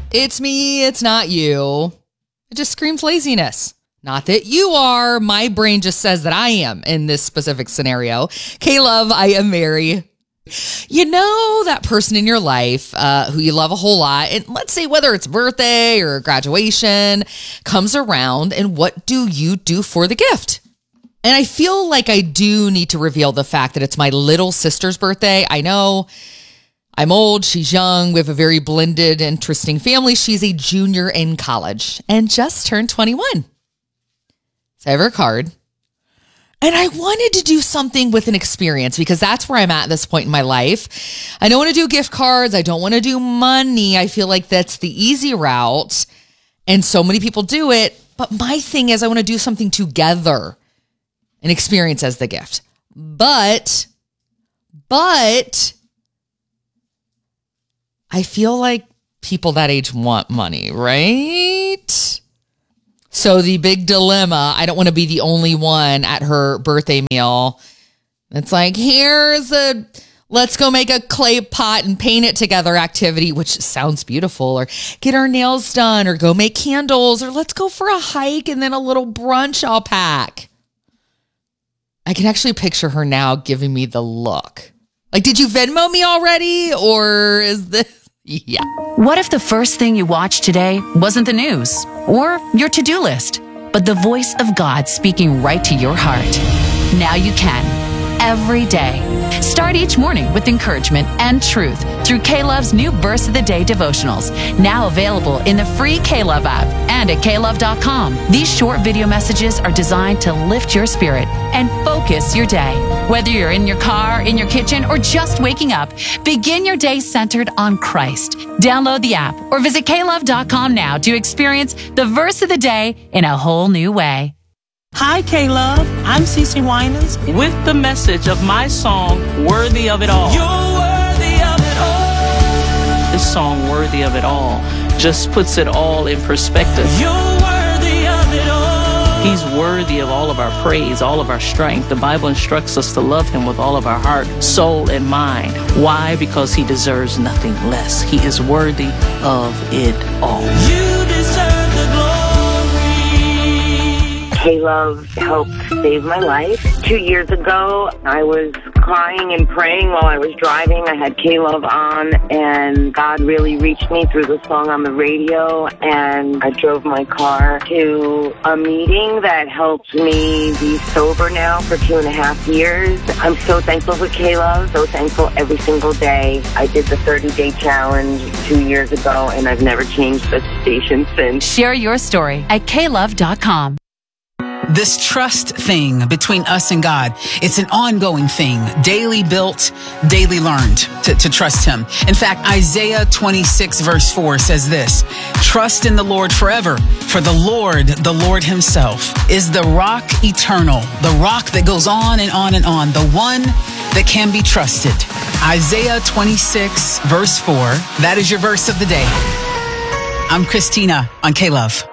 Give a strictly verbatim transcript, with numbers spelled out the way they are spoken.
it's me, it's not you. It just screams laziness. Not that you are. My brain just says that I am in this specific scenario. K-Love, I am Mary. You know that person in your life uh, who you love a whole lot, and let's say whether it's birthday or graduation comes around, and what do you do for the gift? And I feel like I do need to reveal the fact that it's my little sister's birthday. I know I'm old, she's young, we have a very blended, interesting family. She's a junior in college and just turned twenty-one. So I have her card. And I wanted to do something with an experience because that's where I'm at at this point in my life. I don't want to do gift cards. I don't want to do money. I feel like that's the easy route. And so many people do it. But my thing is I want to do something together. An experience as the gift. But, but I feel like people that age want money, right? So the big dilemma, I don't want to be the only one at her birthday meal. It's like, here's a, let's go make a clay pot and paint it together activity, which sounds beautiful, or get our nails done, or go make candles, or let's go for a hike and then a little brunch I'll pack. I can actually picture her now giving me the look. Like, did you Venmo me already? Or is this... Yeah. What if the first thing you watched today wasn't the news or your to-do list, but the voice of God speaking right to your heart? Now you can. Every day. Start each morning with encouragement and truth through K-Love's new Verse of the Day devotionals, now available in the free K-Love app and at K Love dot com. These short video messages are designed to lift your spirit and focus your day. Whether you're in your car, in your kitchen, or just waking up, begin your day centered on Christ. Download the app or visit K Love dot com now to experience the Verse of the Day in a whole new way. Hi, K-Love. I'm Cece Winans with the message of my song, Worthy of It All. You're worthy of it all. This song, Worthy of It All, just puts it all in perspective. You're worthy of it all. He's worthy of all of our praise, all of our strength. The Bible instructs us to love him with all of our heart, soul, and mind. Why? Because he deserves nothing less. He is worthy of it all. You deserve the glory. K-Love helped save my life. Two years ago, I was crying and praying while I was driving. I had K-Love on, and God really reached me through the song on the radio, and I drove my car to a meeting that helped me be sober now for two and a half years. I'm so thankful for K-Love, so thankful every single day. I did the thirty-day challenge two years ago, and I've never changed the station since. Share your story at K Love dot com. This trust thing between us and God, it's an ongoing thing, daily built, daily learned to, to trust him. In fact, Isaiah twenty-six verse four says this: trust in the Lord forever, for the Lord, the Lord himself, is the rock eternal, the rock that goes on and on and on, the one that can be trusted. Isaiah twenty-six verse four, that is your verse of the day. I'm Christina on K-Love.